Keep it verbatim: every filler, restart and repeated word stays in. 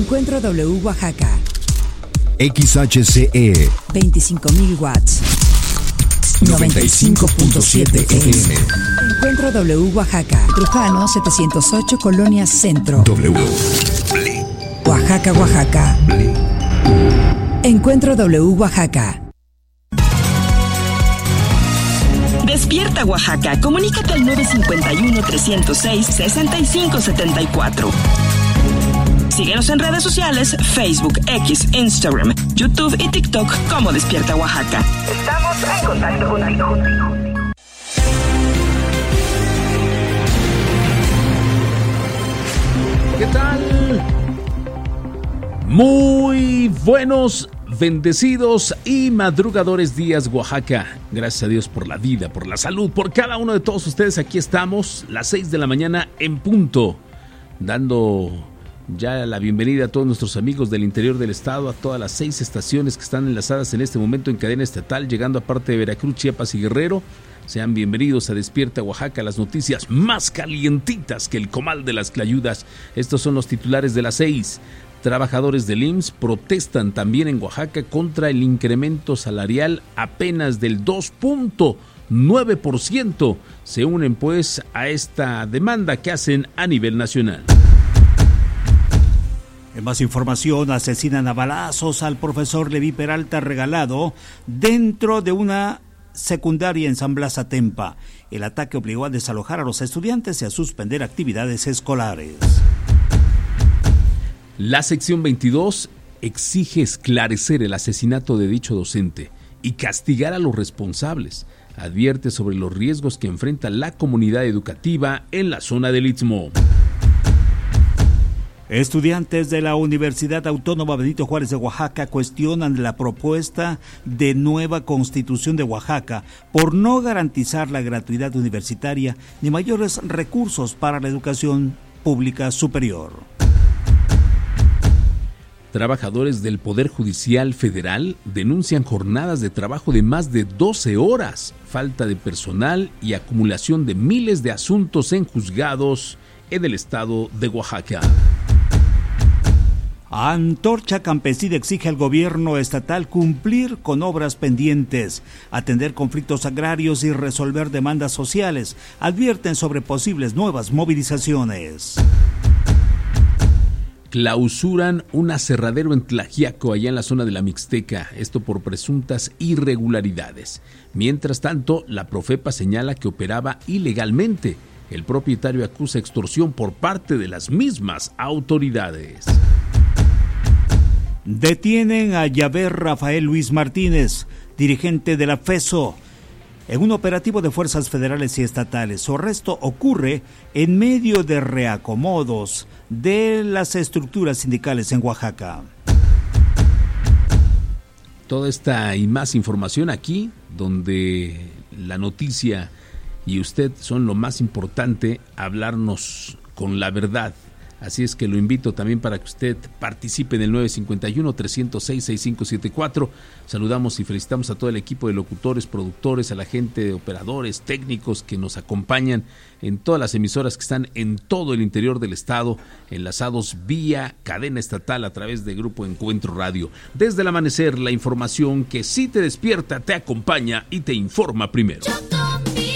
Encuentro W Oaxaca. X H C E veinticinco mil watts. noventa y cinco punto siete F M. Encuentro W Oaxaca. Trujano setecientos ocho, Colonia Centro. W. Oaxaca, Oaxaca. Encuentro W Oaxaca. Despierta Oaxaca. Comunícate al nueve cinco uno, tres cero seis, seis cinco siete cuatro. Síguenos en redes sociales, Facebook, X, Instagram, YouTube y TikTok como Despierta Oaxaca. Estamos en contacto contigo. ¿Qué tal? Muy buenos, bendecidos y madrugadores días, Oaxaca. Gracias a Dios por la vida, por la salud, por cada uno de todos ustedes. Aquí estamos, las seis de la mañana en punto, dando ya la bienvenida a todos nuestros amigos del interior del estado, a todas las seis estaciones que están enlazadas en este momento en cadena estatal, llegando a parte de Veracruz, Chiapas y Guerrero. Sean bienvenidos a Despierta Oaxaca, las noticias más calientitas que el comal de las clayudas. Estos son los titulares de las seis. Trabajadores del I M S S protestan también en Oaxaca contra el incremento salarial apenas del dos punto nueve por ciento. Se unen pues a esta demanda que hacen a nivel nacional. En más información, asesinan a balazos al profesor Leví Peralta Regalado dentro de una secundaria en San Blas Atempa. El ataque obligó a desalojar a los estudiantes y a suspender actividades escolares. La sección veintidós exige esclarecer el asesinato de dicho docente y castigar a los responsables. Advierte sobre los riesgos que enfrenta la comunidad educativa en la zona del Istmo. Estudiantes de la Universidad Autónoma Benito Juárez de Oaxaca cuestionan la propuesta de nueva Constitución de Oaxaca por no garantizar la gratuidad universitaria ni mayores recursos para la educación pública superior. Trabajadores del Poder Judicial Federal denuncian jornadas de trabajo de más de doce horas, falta de personal y acumulación de miles de asuntos en juzgados en el estado de Oaxaca. Antorcha Campesina exige al gobierno estatal cumplir con obras pendientes, atender conflictos agrarios y resolver demandas sociales. Advierten sobre posibles nuevas movilizaciones. Clausuran un aserradero en Tlaxiaco, allá en la zona de la Mixteca, esto por presuntas irregularidades. Mientras tanto, la Profepa señala que operaba ilegalmente. El propietario acusa extorsión por parte de las mismas autoridades. Detienen a Yaver Rafael Luis Martínez, dirigente de la FESO, en un operativo de fuerzas federales y estatales. Su arresto ocurre en medio de reacomodos de las estructuras sindicales en Oaxaca. Toda esta y más información aquí, donde la noticia y usted son lo más importante, hablarnos con la verdad. Así es que lo invito también para que usted participe en el nueve cinco uno, tres cero seis, seis cinco siete cuatro. Saludamos y felicitamos a todo el equipo de locutores, productores, a la gente de operadores, técnicos que nos acompañan en todas las emisoras que están en todo el interior del estado, enlazados vía cadena estatal a través de Grupo Encuentro Radio. Desde el amanecer, la información que sí te despierta, te acompaña y te informa primero.